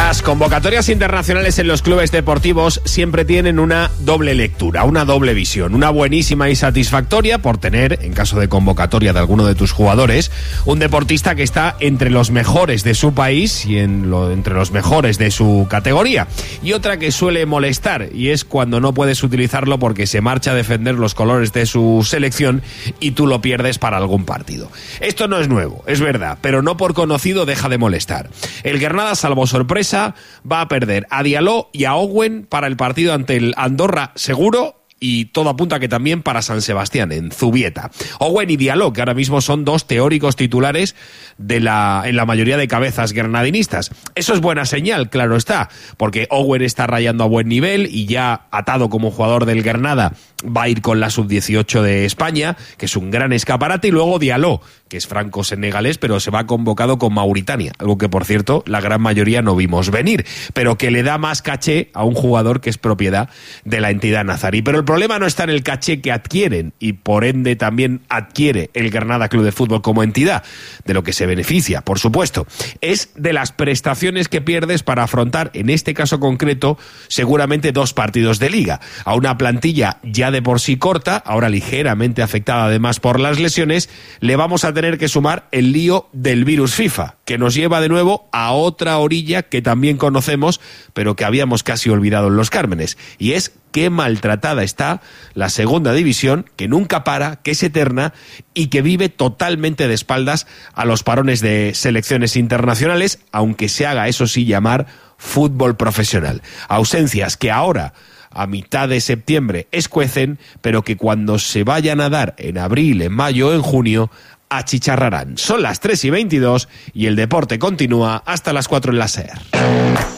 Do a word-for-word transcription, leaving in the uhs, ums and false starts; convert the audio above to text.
Las convocatorias internacionales en los clubes deportivos siempre tienen una doble lectura, una doble visión. Una buenísima y satisfactoria por tener, en caso de convocatoria de alguno de tus jugadores, un deportista que está entre los mejores de su país y en lo, entre los mejores de su categoría. Y otra que suele molestar, y es cuando no puedes utilizarlo porque se marcha a defender los colores de su selección y tú lo pierdes para algún partido. Esto no es nuevo, es verdad, pero no por conocido deja de molestar. El Granada, salvo sorpresa, va a perder a Diallo y a Owen para el partido ante el Andorra seguro, y todo apunta que también para San Sebastián, en Zubieta. Owen y Diallo, que ahora mismo son dos teóricos titulares de la, en la mayoría de cabezas granadinistas. Eso es buena señal, claro está, porque Owen está rayando a buen nivel y ya atado como jugador del Granada va a ir con la sub dieciocho de España, que es un gran escaparate, y luego Diallo, que es franco-senegalés, pero se va convocado con Mauritania, algo que, por cierto, la gran mayoría no vimos venir, pero que le da más caché a un jugador que es propiedad de la entidad nazarí. Pero el problema no está en el caché que adquieren, y por ende también adquiere el Granada Club de Fútbol como entidad, de lo que se beneficia, por supuesto, es de las prestaciones que pierdes para afrontar, en este caso concreto, seguramente dos partidos de liga, a una plantilla ya de por sí corta, ahora ligeramente afectada además por las lesiones. Le vamos a tener que sumar el lío del virus FIFA, que nos lleva de nuevo a otra orilla que también conocemos, pero que habíamos casi olvidado en los Cármenes, y es qué maltratada está la segunda división, que nunca para, que es eterna y que vive totalmente de espaldas a los parones de selecciones internacionales, aunque se haga, eso sí, llamar fútbol profesional. Ausencias que ahora, a mitad de septiembre, escuecen, pero que cuando se vayan a dar en abril, en mayo o en junio, achicharrarán. Son las tres y veintidós y el deporte continúa hasta las cuatro en la SER.